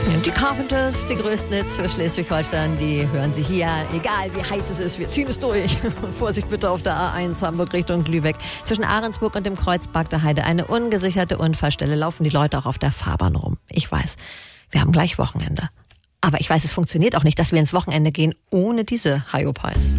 Die Carpenters, die größten Hits für Schleswig-Holstein, die hören Sie hier. Egal wie heiß es ist, wir ziehen es durch. Vorsicht bitte auf der A1 Hamburg Richtung Lübeck. Zwischen Ahrensburg und dem Kreuzberg der Heide eine ungesicherte Unfallstelle. Laufen die Leute auch auf der Fahrbahn rum. Ich weiß, wir haben gleich Wochenende. Aber ich weiß, es funktioniert auch nicht, dass wir ins Wochenende gehen ohne diese Hyopies.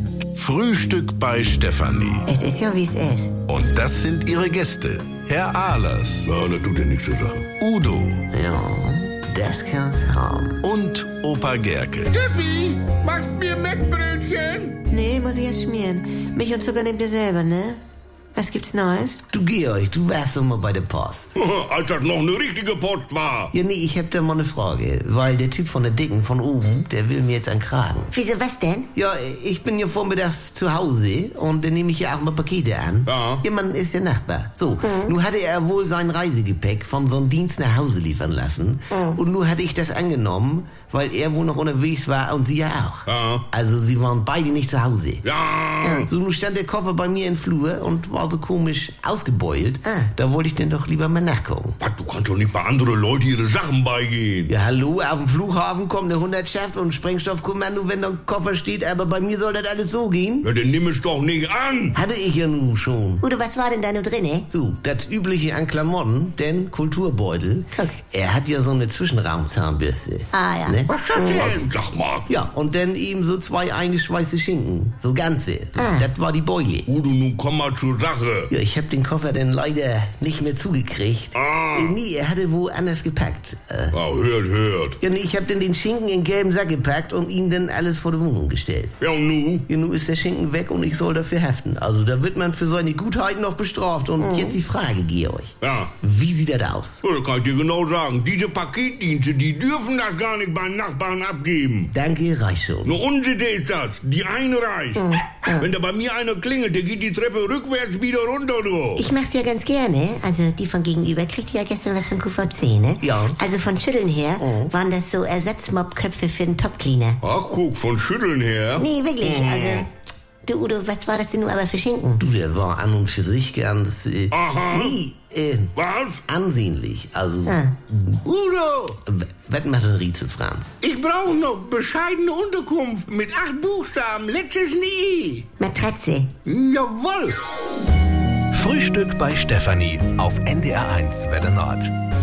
Frühstück bei Stefanie. Es ist ja, wie es ist. Und das sind ihre Gäste. Herr Ahlers. Ja, das tut ja nichts zur Sache. Udo. Ja, das kann's haben. Und Opa Gerke. Steffi, machst mir Mettbrötchen? Nee, muss ich erst schmieren. Milch und Zucker nehmt ihr selber, ne? Was gibt's Neues? Du Georg, du warst doch mal bei der Post. Als das noch eine richtige Post war. Ja, nee, ich hab da mal eine Frage. Weil der Typ von der Dicken von oben, der will mir jetzt einen Kragen. Wieso, was denn? Ja, ich bin ja vormittags zu Hause und dann nehme ich ja auch mal Pakete an. Ja. Ja, man ist ja Nachbar. So, nun hatte er wohl sein Reisegepäck von so einem Dienst nach Hause liefern lassen. Und nun hatte ich das angenommen, weil er wohl noch unterwegs war und sie ja auch. Ja. Also sie waren beide nicht zu Hause. Ja. So, nun stand der Koffer bei mir im Flur und war so komisch ausgebeult. Da wollte ich denn doch lieber mal nachgucken. Was, du kannst doch nicht bei anderen Leuten ihre Sachen beigehen. Ja, hallo, auf dem Flughafen kommt eine Hundertschaft und Sprengstoffkommando, wenn da ein Koffer steht, aber bei mir soll das alles so gehen? Ja, dann nimm es doch nicht an. Hatte ich ja nun schon. Udo, was war denn da nur drinne? So, das Übliche an Klamotten, denn Kulturbeutel. Guck. Er hat ja so eine Zwischenraumzahnbürste. Ah, ja. Ne? Was ist das denn? Sag mal. Ja, und dann eben so 2 eingeschweißte Schinken. So ganze. Das war die Beule. Udo, nun komm mal zur Sache. Ja, ich hab den Koffer dann leider nicht mehr zugekriegt. Nee, er hatte wo anders gepackt. Ja, hört. Ja, nee, ich hab dann den Schinken in gelben Sack gepackt und ihm dann alles vor die Wohnung gestellt. Ja, und nu? Ja, nun ist der Schinken weg und ich soll dafür haften. Also da wird man für seine Gutheit noch bestraft. Und jetzt die Frage, Georg. Ja. Wie sieht das aus? Ja, das kann ich dir genau sagen. Diese Paketdienste, die dürfen das gar nicht bei Nachbarn abgeben. Danke, reicht schon. Nur Unsitte ist das. Die eine reicht. Wenn da bei mir einer klingelt, der geht die Treppe rückwärts wieder runter, du. Ich mach's ja ganz gerne. Also die von gegenüber kriegt ja gestern was von QVC, ne? Ja. Also von Schütteln her waren das so Ersatzmobköpfe für den Top-Cleaner. Ach, guck, von Schütteln her. Nee, wirklich. Also, du Udo, was war das denn nur aber für Schinken? Du, der war an und für sich ganz, Aha. Was? ansehnlich. Also, Udo, was macht ein Rätsel, Franz? ich brauche noch bescheidene Unterkunft mit 8 Buchstaben, letztes nie. Matratze. Jawohl. Frühstück bei Stefanie auf NDR1 Welle Nord.